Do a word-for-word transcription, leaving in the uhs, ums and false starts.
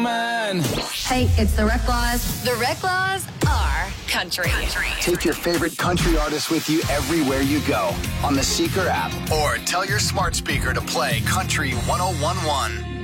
Man. Hey, it's the Rec Laws. The Rec Laws are country. country. Take your favorite country artists with you everywhere you go on the Seeker app, or tell your smart speaker to play Country one oh one one.